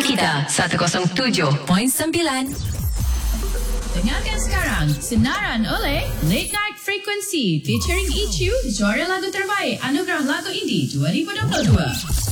Kita 107.9. Dengarkan sekarang sinaran oleh Late Night Frequency featuring Ichu, juara lagu terbaik Anugerah Lagu Indie 2022.